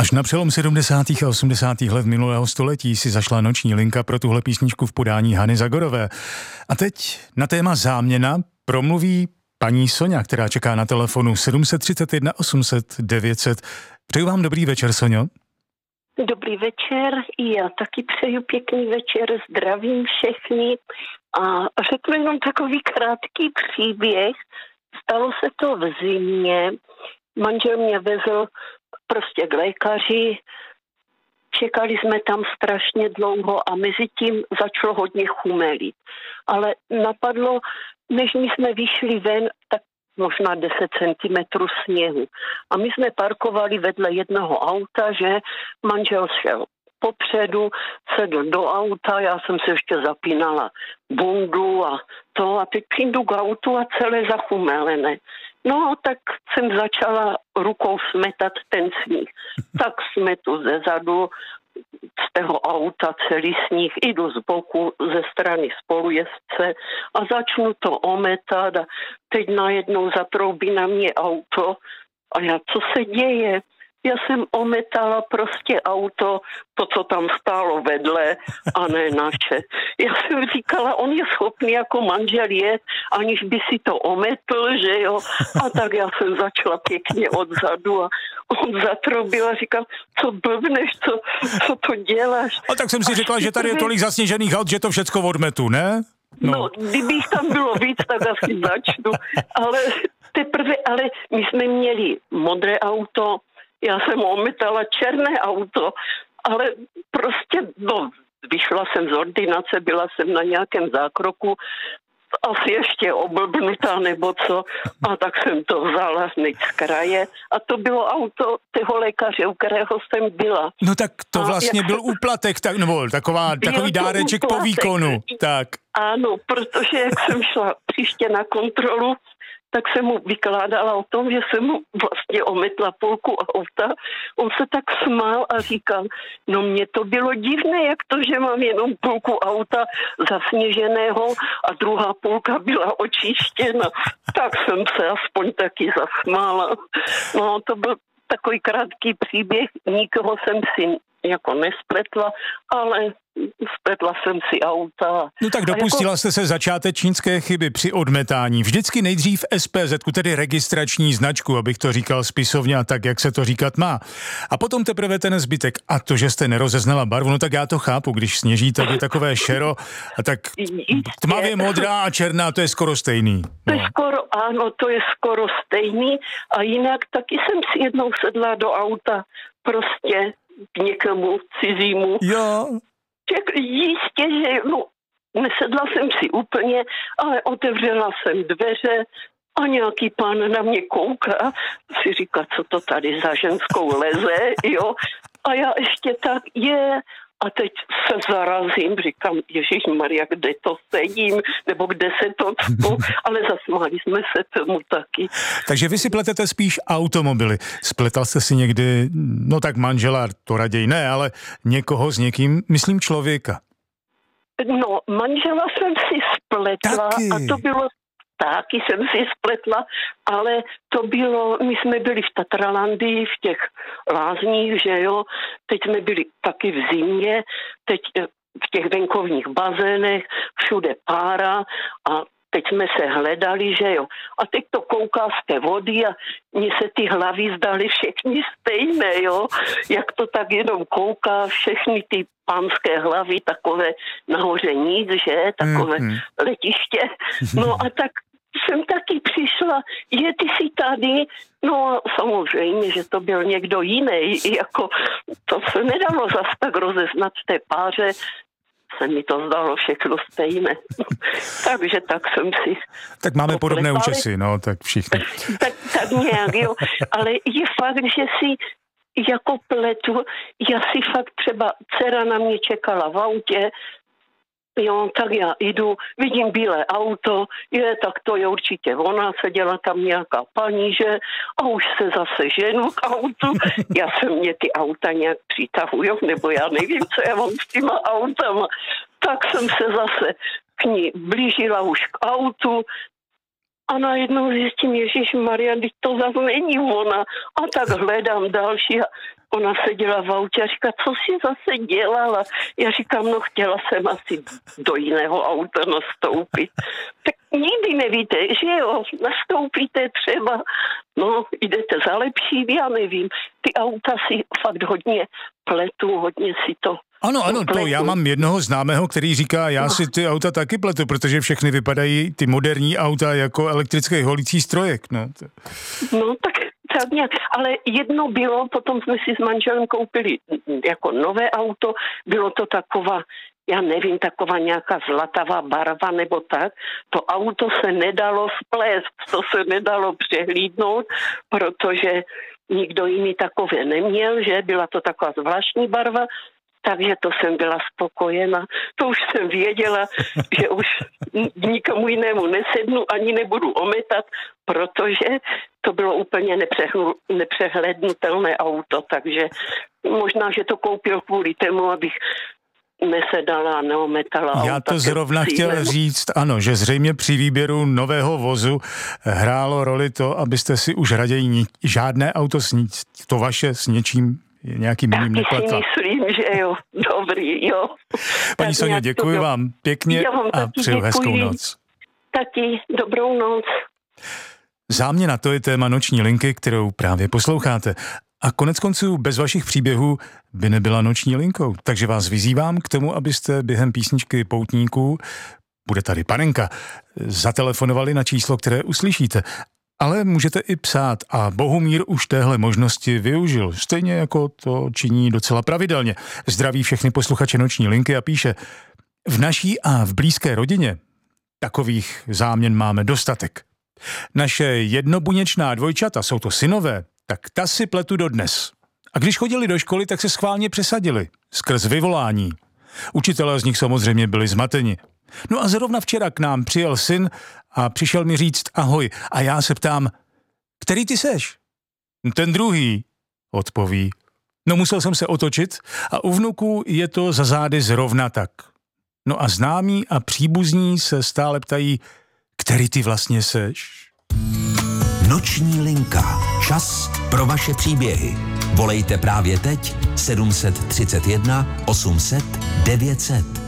Až na přelom 70. a 80. let minulého století si zašla noční linka pro tuhle písničku v podání Hany Zagorové. A teď na téma záměna promluví paní Soňa, která čeká na telefonu 731 800 900. Přeju vám dobrý večer, Soňo. Dobrý večer, i já taky přeju pěkný večer, zdravím všechny a řeknu jenom takový krátký příběh. Stalo se to v zimě, manžel mě vezl prostě k lékaři, čekali jsme tam strašně dlouho a mezi tím začalo hodně chumelit. Ale napadlo, než my jsme vyšli ven, tak možná 10 centimetrů sněhu. A my jsme parkovali vedle jednoho auta, že manžel šel popředu, sedl do auta, já jsem se ještě zapínala bundu a teď přijdu k autu a celé zachumelené. No, tak jsem začala rukou smetat ten sníh. Tak smetu ze zadu, z toho auta celý sníh, jdu z boku, ze strany spolujezdce a začnu to ometat a teď najednou zatroubí na mě auto a já, co se děje? Já jsem ometala prostě auto, to, co tam stálo vedle, a ne naše. Já jsem říkala, on je schopný jako manžel jet, aniž by si to ometl, že jo. A tak já jsem začala pěkně odzadu a on zatrobil a říkal, co blbneš, co to děláš. A tak jsem si řekla, že tady je tolik zasněžených aut, že to všecko odmetu, ne? No, kdybych tam bylo víc, tak asi začnu. Ale my jsme měli modré auto, já jsem ometala černé auto, ale prostě, vyšla jsem z ordinace, byla jsem na nějakém zákroku, asi ještě oblbnutá nebo co, a tak jsem to vzala hned z kraje a to bylo auto toho lékaře, u kterého jsem byla. No tak to vlastně byl úplatek, nebo takový dáreček úplatek po výkonu. Tak. Ano, protože jak jsem šla příště na kontrolu, tak jsem mu vykládala o tom, že jsem mu vlastně ometla půlku auta. On se tak smál a říkal, no mně to bylo divné, jak to, že mám jenom půlku auta zasněženého a druhá půlka byla očištěna. Tak jsem se aspoň taky zasmála. No, to byl takový krátký příběh, nikoho jsem si jako nespletla, ale spletla jsem si auta. No tak dopustila jste se začátečnické chyby při odmetání. Vždycky nejdřív SPZ, tedy registrační značku, abych to říkal spisovně a tak, jak se to říkat má. A potom teprve ten zbytek. A to, že jste nerozeznala barvu, no tak já to chápu, když sněží, tak je takové šero a tak tmavě modrá a černá, to je skoro stejný. No. To je skoro stejný a jinak taky jsem si jednou sedla do auta prostě k někomu cizímu. Jo. Jistě, že nesedla jsem si úplně, ale otevřela jsem dveře a nějaký pán na mě kouká, si říká, co to tady za ženskou leze, jo. A já ještě tak a teď se zarazím, říkám, Ježišmarja, kde to sedím, nebo kde se to tpu, ale zasmáli jsme se tomu taky. Takže vy si pletete spíš automobily. Spletal jste si někdy, no tak manžela, to raději ne, ale někoho s někým, myslím člověka. No, manžela jsem si spletla taky. A to bylo taky jsem si spletla, ale to bylo, my jsme byli v Tatralandii, v těch lázních, že jo, teď jsme byli taky v zimě, teď v těch venkovních bazénech, všude pára a teď jsme se hledali, že jo. A teď to kouká z té vody a mně se ty hlavy zdaly všechny stejné, jo. Jak to tak jenom kouká, všechny ty pánské hlavy, takové nahoře nic, že, takové letiště. No a tak jsem taky přišla, ty jsi tady, no a samozřejmě, že to byl někdo jiný, jako to se nedalo zas tak rozeznat v té páře, se mi to zdalo všechno stejné. Takže tak jsem si... Tak máme podobné účesy, no, tak všichni. Tak nějak, jo. Ale je fakt, že si jako pletu, já si fakt třeba, dcera na mě čekala v autě, jo, tak já jdu, vidím bílé auto, tak to je určitě ona, seděla tam nějaká paní, že, a už se zase ženu k autu, mě ty auta nějak přitahujou, nebo já nevím, co já mám s těma autama, tak jsem se zase k ní blížila už k autu, a najednou zjistím, Ježišmarja, teď to zase není ona. A tak hledám další. Ona seděla v autě a říká, co jsi zase dělala? Já říkám, no chtěla jsem asi do jiného auta nastoupit. Tak nikdy nevíte, že jo, nastoupíte třeba, no jdete za lepší, já nevím. Ty auta si fakt hodně pletu, hodně si to... Ano, to já mám jednoho známého, který říká, já si ty auta taky pletu, protože všechny vypadají, ty moderní auta, jako elektrický holicí strojek, no. No tak nějak, ale jedno bylo, potom jsme si s manželem koupili jako nové auto, bylo to taková, já nevím, taková nějaká zlatavá barva nebo tak. To auto se nedalo splést, to se nedalo přehlídnout, protože nikdo jiný takové neměl, že byla to taková zvláštní barva, takže to jsem byla spokojena. To už jsem věděla, že už nikomu jinému nesednu, ani nebudu ometat, protože to bylo úplně nepřehlednutelné auto, takže možná, že to koupil kvůli tomu, abych nesedala a neometala auta. Já to zrovna chtěl říct, ano, že zřejmě při výběru nového vozu hrálo roli to, abyste si už raději žádné auto to vaše s něčím nějakým jiným nepletla. Myslím, že jo. Dobrý, jo. Paní Soňo, děkuji vám pěkně a přeju hezkou noc. Taky dobrou noc. Záměna, to je téma Noční linky, kterou právě posloucháte. A koneckonců bez vašich příběhů by nebyla Noční linkou. Takže vás vyzývám k tomu, abyste během písničky Poutníků, bude tady Panenka, zatelefonovali na číslo, které uslyšíte. Ale můžete i psát a Bohumír už téhle možnosti využil, stejně jako to činí docela pravidelně. Zdraví všechny posluchače Noční linky a píše: v naší a v blízké rodině takových záměn máme dostatek. Naše jednobuněčná dvojčata, jsou to synové, tak ta si pletu dodnes. A když chodili do školy, tak se schválně přesadili, skrz vyvolání. Učitelé z nich samozřejmě byli zmateni. No a zrovna včera k nám přijel syn a přišel mi říct ahoj. A já se ptám, který ty seš? Ten druhý, odpoví. No musel jsem se otočit a u vnuků je to za zády zrovna tak. No a známí a příbuzní se stále ptají, který ty vlastně seš? Noční linka. Čas pro vaše příběhy. Volejte právě teď 731 800 900.